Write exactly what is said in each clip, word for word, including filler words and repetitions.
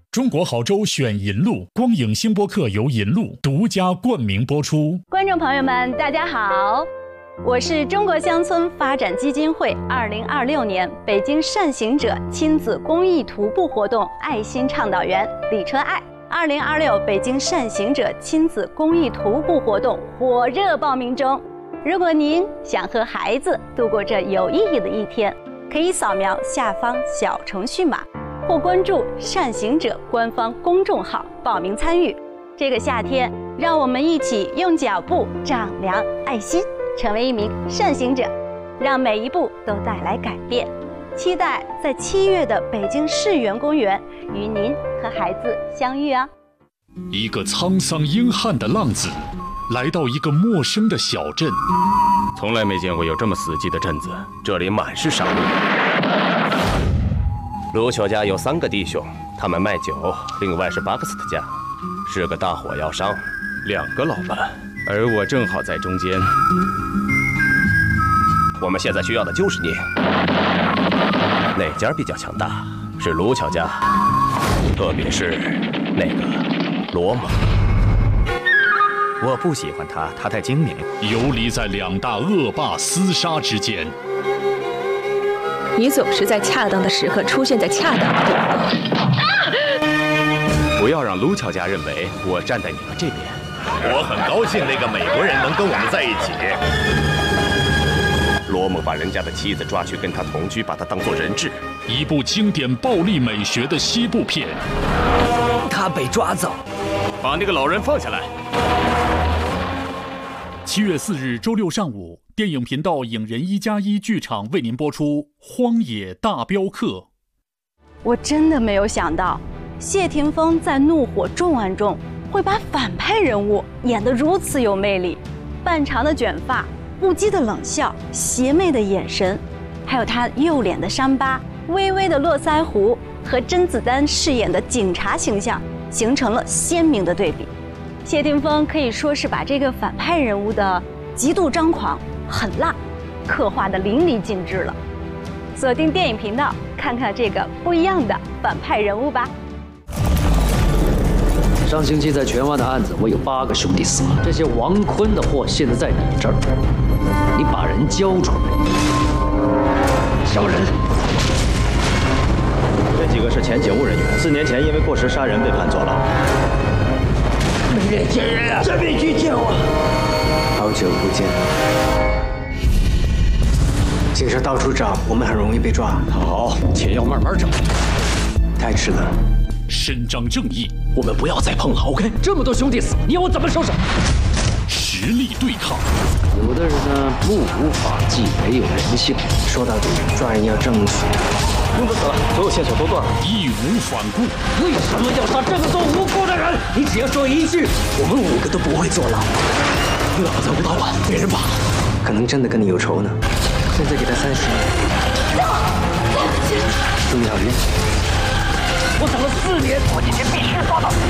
中国好州选银路，光影星播客由银路独家冠名播出。 观众朋友们，大家好，我是中国乡村发展基金会二零二六年北京善行者亲子公益徒步活动爱心倡导员李车爱。二零二六北京善行者亲子公益徒步活动火热报名中。如果您想和孩子度过这有意义的一天，可以扫描下方小程序码，或关注善行者官方公众号报名参与。这个夏天，让我们一起用脚步丈量爱心，成为一名善行者，让每一步都带来改变。期待在七月的北京世园公园与您和孩子相遇啊！ 一个沧桑英汉的浪子，来到一个陌生的小镇， 从来没见过有这么死寂的镇子，这里满是商路。卢乔家有三个弟兄，他们卖酒，另外是巴克斯特家，是个大火药商，两个老板，而我正好在中间。我们现在需要的就是你。哪家比较强大？是卢乔家，特别是那个罗蒙。 我不喜欢他，他太精明， 游离在两大恶霸厮杀之间。 你总是在恰当的时刻出现在恰当的地方。 不要让卢乔家认为我站在你们这边。 我很高兴那个美国人能跟我们在一起。 罗蒙把人家的妻子抓去跟他同居，把他当作人质。 一部经典暴力美学的西部片。 他被抓走， 把那个老人放下来。 七月四日周六上午，电影频道影人一加一剧场为您播出《荒野大镖客》。 我真的没有想到，谢霆锋在《怒火重案》中会把反派人物演得如此有魅力，半长的卷发，不羁的冷笑，邪魅的眼神，还有他右脸的伤疤、微微的络腮胡和甄子丹饰演的警察形象形成了鲜明的对比。谢霆锋可以说是把这个反派人物的极度张狂、狠辣刻画得淋漓尽致了。锁定电影频道，看看这个不一样的反派人物吧。 上星期在荃湾的案子，我有八个兄弟死了。这些王坤的货现在在你这儿，你把人交出来。小人， 这几个是前警务人员，四年前因为过失杀人被判坐牢。 没人见人啊！真没去见我。 好久不见。警察到处找，我们很容易被抓。 好，且要慢慢找。 太迟了。 伸张正义， 我们不要再碰了 ，OK？ 这么多兄弟死，你要我怎么收手？ 实力对抗。 有的人呢，目无法纪，没有人性。 说到底，抓人要正义。 用不死了，所有线索都断了， 义无反顾。 为什么要杀这么多无辜的人？ 你只要说一句，我们五个都不会坐牢。 老子不到晚被人绑， 可能真的跟你有仇呢。现在给他三十年。注意好人。 我等了四年，我今天必须抓到。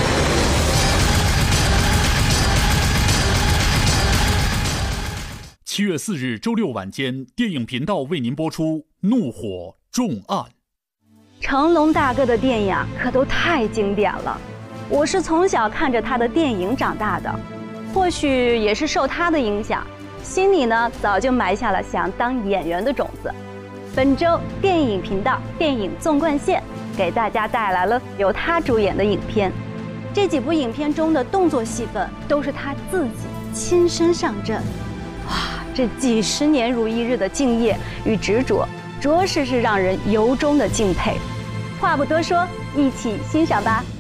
七月四日周六晚间，电影频道为您播出《怒火重案》。 成龙大哥的电影可都太经典了，我是从小看着他的电影长大的，或许也是受他的影响，心里呢早就埋下了想当演员的种子。本周电影频道电影纵贯线给大家带来了由他主演的影片，这几部影片中的动作戏份都是他自己亲身上阵。哇，这几十年如一日的敬业与执着，着实是让人由衷的敬佩。话不多说，一起欣赏吧。